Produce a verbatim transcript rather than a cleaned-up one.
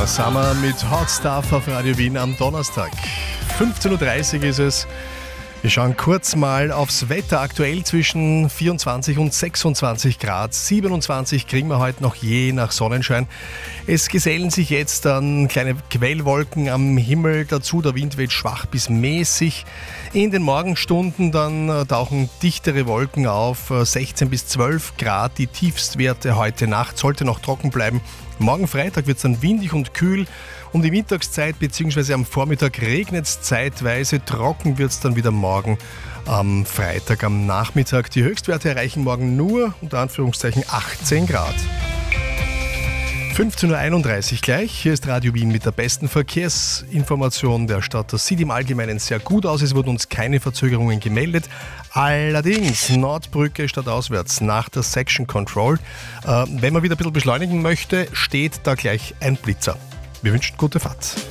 Summer mit Hot Stuff auf Radio Wien am Donnerstag. fünfzehn Uhr dreißig ist es. Wir schauen kurz mal aufs Wetter. Aktuell zwischen vierundzwanzig und sechsundzwanzig Grad. siebenundzwanzig kriegen wir heute noch je nach Sonnenschein. Es gesellen sich jetzt dann kleine Quellwolken am Himmel dazu. Der Wind weht schwach bis mäßig. In den Morgenstunden dann tauchen dichtere Wolken auf. sechzehn bis zwölf Grad. Die Tiefstwerte heute Nacht. Sollte noch trocken bleiben. Morgen Freitag wird es dann windig und kühl. Um die Mittagszeit bzw. am Vormittag regnet es zeitweise. Trocken wird es dann wieder morgen am Freitag am Nachmittag. Die Höchstwerte erreichen morgen nur unter Anführungszeichen achtzehn Grad. fünfzehn Uhr einunddreißig gleich. Hier ist Radio Wien mit der besten Verkehrsinformation der Stadt. Das sieht im Allgemeinen sehr gut aus. Es wurden uns keine Verzögerungen gemeldet. Allerdings Nordbrücke stadtauswärts nach der Section Control. Äh, wenn man wieder ein bisschen beschleunigen möchte, steht da gleich ein Blitzer. Wir wünschen gute Fahrt.